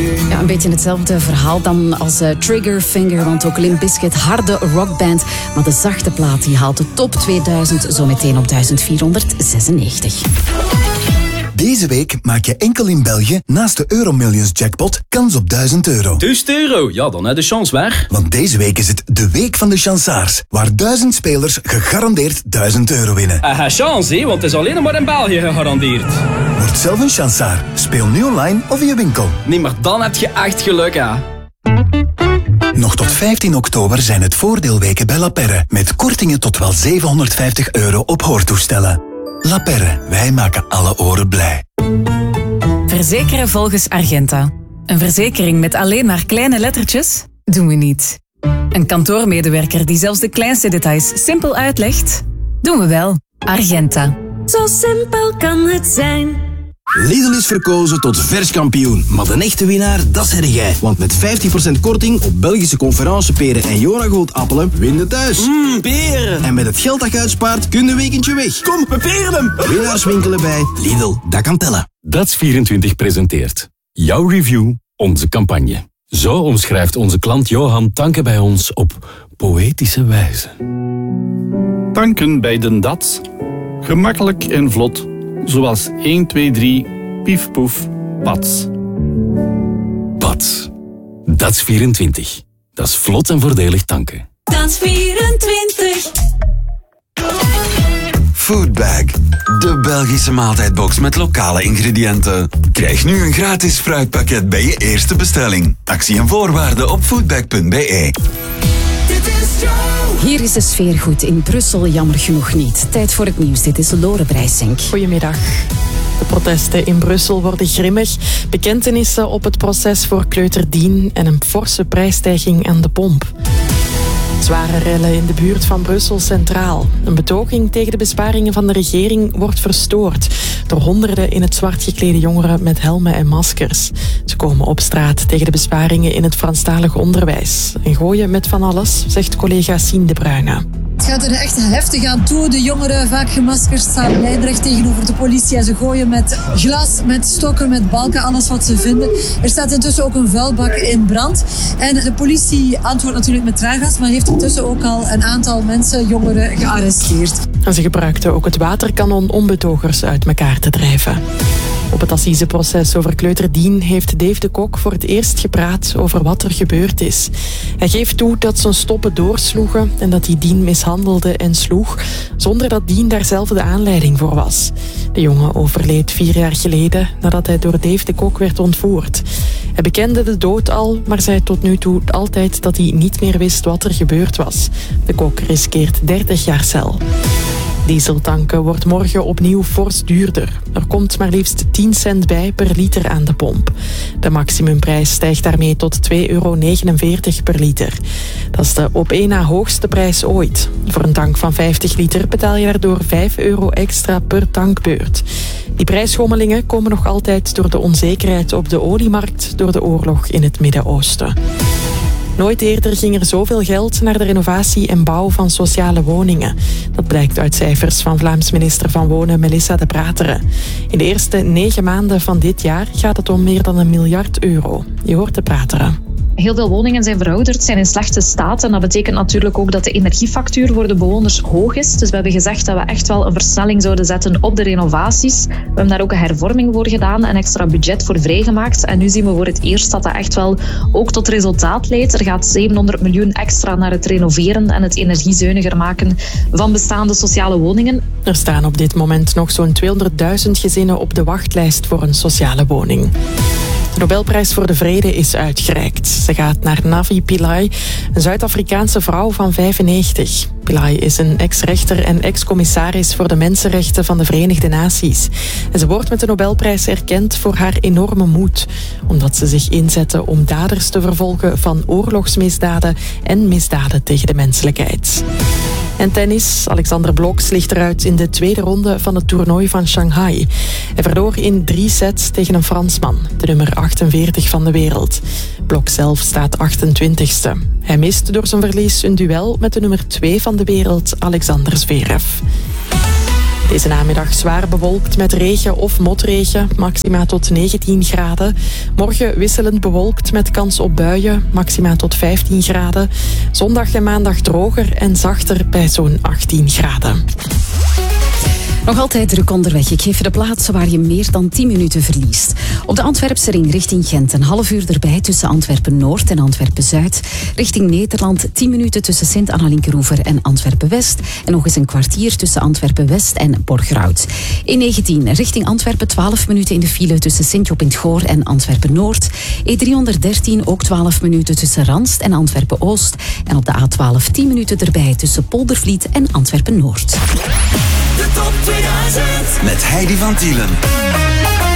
Ja, een beetje hetzelfde verhaal dan als Triggerfinger, want ook Limp Bizkit, harde rockband. Maar de zachte plaat die haalt de top 2000 zo meteen op 1496. Deze week maak je enkel in België, naast de Euromillions jackpot, kans op €1000. €1000? Ja, dan heb je de chance waar. Want deze week is het de week van de chansaars, waar 1000 spelers gegarandeerd €1000 winnen. Chance, hè, want het is alleen maar in België gegarandeerd. Word zelf een chansaar. Speel nu online of in je winkel. Nee, maar dan heb je echt geluk, hè. Nog tot 15 oktober zijn het voordeelweken bij La Perre, met kortingen tot wel €750 op hoortoestellen. La Perre, wij maken alle oren blij. Verzekeren volgens Argenta. Een verzekering met alleen maar kleine lettertjes? Doen we niet. Een kantoormedewerker die zelfs de kleinste details simpel uitlegt? Doen we wel. Argenta. Zo simpel kan het zijn. Lidl is verkozen tot verskampioen. Maar de echte winnaar, dat zeg jij. Want met 15% korting op Belgische conferenceperen en Joragold appelen, win je thuis. Peren. En met het geld dat je uitspaart, kun je een weekendje weg. Kom, we peren hem. Winnaars winkelen bij Lidl, dat kan tellen. Dats24 presenteert jouw review, onze campagne. Zo omschrijft onze klant Johan tanken bij ons op poëtische wijze. Tanken bij Den Dats. Gemakkelijk en vlot. Zoals 1, 2, 3, pief, poef, pats. Pats. Dats24. Dat is vlot en voordelig tanken. Dats24. Foodbag, de Belgische maaltijdbox met lokale ingrediënten. Krijg nu een gratis fruitpakket bij je eerste bestelling. Actie en voorwaarden op foodbag.be. Hier is de sfeer goed, in Brussel jammer genoeg niet. Tijd voor het nieuws, dit is Lore Brijsink. Goedemiddag. De protesten in Brussel worden grimmig. Bekentenissen op het proces voor kleuter Dien en een forse prijsstijging aan de pomp. Zware rellen in de buurt van Brussel Centraal. Een betoging tegen de besparingen van de regering wordt verstoord door honderden in het zwart geklede jongeren met helmen en maskers. Ze komen op straat tegen de besparingen in het Franstalig onderwijs. En gooien met van alles, zegt collega Sien de Bruyne. Het gaat er echt heftig aan toe. De jongeren, vaak gemaskerd, staan lijnrecht tegenover de politie. En ze gooien met glas, met stokken, met balken, alles wat ze vinden. Er staat intussen ook een vuilbak in brand. En de politie antwoordt natuurlijk met traangas, maar heeft intussen ook al een aantal mensen, jongeren, gearresteerd. En ze gebruikten ook het waterkanon om betogers uit elkaar te drijven. Op het assiseproces over kleuter Dien heeft Dave de Kok voor het eerst gepraat over wat er gebeurd is. Hij geeft toe dat zijn stoppen doorsloegen en dat hij Dien mishandelde en sloeg, zonder dat Dien daar zelf de aanleiding voor was. De jongen overleed 4 jaar geleden nadat hij door Dave de Kok werd ontvoerd. Hij bekende de dood al, maar zei tot nu toe altijd dat hij niet meer wist wat er gebeurd was. De Kok riskeert 30 jaar cel. Dieseltanken wordt morgen opnieuw fors duurder. Er komt maar liefst 10 cent bij per liter aan de pomp. De maximumprijs stijgt daarmee tot €2,49 per liter. Dat is de op één na hoogste prijs ooit. Voor een tank van 50 liter betaal je daardoor €5 extra per tankbeurt. Die prijsschommelingen komen nog altijd door de onzekerheid op de oliemarkt door de oorlog in het Midden-Oosten. Nooit eerder ging er zoveel geld naar de renovatie en bouw van sociale woningen. Dat blijkt uit cijfers van Vlaams minister van Wonen Melissa De Brateren. In de eerste 9 maanden van dit jaar gaat het om meer dan €1 miljard. Je hoort De Brateren. Heel veel woningen zijn verouderd, zijn in slechte staat. En dat betekent natuurlijk ook dat de energiefactuur voor de bewoners hoog is. Dus we hebben gezegd dat we echt wel een versnelling zouden zetten op de renovaties. We hebben daar ook een hervorming voor gedaan, een extra budget voor vrijgemaakt. En nu zien we voor het eerst dat dat echt wel ook tot resultaat leidt. Er gaat 700 miljoen extra naar het renoveren en het energiezuiniger maken van bestaande sociale woningen. Er staan op dit moment nog zo'n 200.000 gezinnen op de wachtlijst voor een sociale woning. De Nobelprijs voor de Vrede is uitgereikt. Ze gaat naar Navi Pillay, een Zuid-Afrikaanse vrouw van 95. Pillay is een ex-rechter en ex-commissaris voor de mensenrechten van de Verenigde Naties. En ze wordt met de Nobelprijs erkend voor haar enorme moed, omdat ze zich inzette om daders te vervolgen van oorlogsmisdaden en misdaden tegen de menselijkheid. En tennis. Alexander Blok ligt eruit in de tweede ronde van het toernooi van Shanghai. Hij verloor in 3 sets tegen een Fransman, de nummer 48 van de wereld. Blok zelf staat 28ste. Hij mist door zijn verlies een duel met de nummer 2 van de wereld, Alexander Zverev. Deze namiddag zwaar bewolkt met regen of motregen, maxima tot 19 graden. Morgen wisselend bewolkt met kans op buien, maxima tot 15 graden. Zondag en maandag droger en zachter bij zo'n 18 graden. Nog altijd druk onderweg. Ik geef je de plaatsen waar je meer dan 10 minuten verliest. Op de Antwerpse ring richting Gent een half uur erbij tussen Antwerpen-Noord en Antwerpen-Zuid. Richting Nederland 10 minuten tussen Sint-Anna-Linkeroever en Antwerpen-West. En nog eens een kwartier tussen Antwerpen-West en Borgerhout. E19 richting Antwerpen 12 minuten in de file tussen Sint-Job in het Goor en Antwerpen-Noord. E313 ook 12 minuten tussen Ranst en Antwerpen-Oost. En op de A12 10 minuten erbij tussen Poldervliet en Antwerpen-Noord. De top 2000 met Heidi van Tielen.